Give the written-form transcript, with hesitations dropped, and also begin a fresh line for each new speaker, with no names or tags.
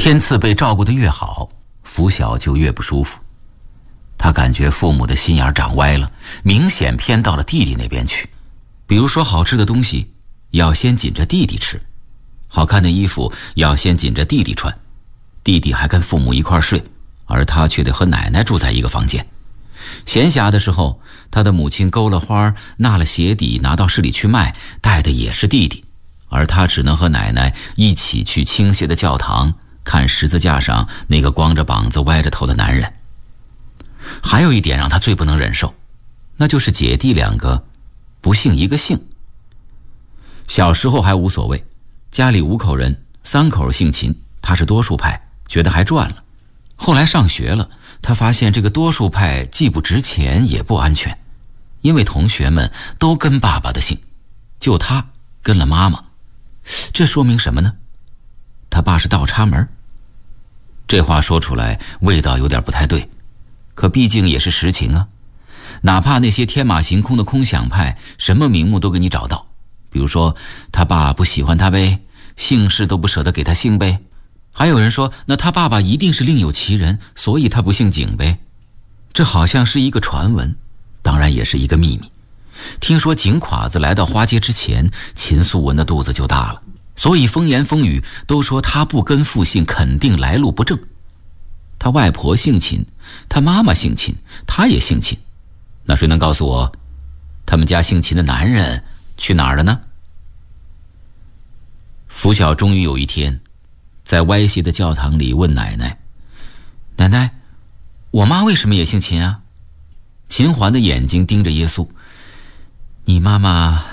天赐被照顾得越好，拂晓就越不舒服。他感觉父母的心眼长歪了，明显偏到了弟弟那边去。比如说好吃的东西要先紧着弟弟吃，好看的衣服要先紧着弟弟穿，弟弟还跟父母一块睡，而他却得和奶奶住在一个房间。闲暇的时候，他的母亲勾了花，纳了鞋底，拿到市里去卖，带的也是弟弟，而他只能和奶奶一起去倾斜的教堂，看十字架上那个光着膀子歪着头的男人。还有一点让他最不能忍受，那就是姐弟两个不姓一个姓。小时候还无所谓，家里5口人，3口姓秦，他是多数派，觉得还赚了。后来上学了，他发现这个多数派既不值钱也不安全，因为同学们都跟爸爸的姓，就他跟了妈妈。这说明什么呢？他爸是倒插门。这话说出来味道有点不太对，可毕竟也是实情啊。哪怕那些天马行空的空想派，什么名目都给你找到，比如说他爸不喜欢他呗，姓氏都不舍得给他姓呗。还有人说，那他爸爸一定是另有其人，所以他不姓景呗。这好像是一个传闻，当然也是一个秘密。听说景垮子来到花街之前，秦素文的肚子就大了，所以风言风语都说他不跟父姓，肯定来路不正。他外婆姓秦，他妈妈姓秦，他也姓秦。那谁能告诉我，他们家姓秦的男人去哪儿了呢？拂晓终于有一天在歪斜的教堂里问奶奶，奶奶，我妈为什么也姓秦啊？秦环的眼睛盯着耶稣，你妈妈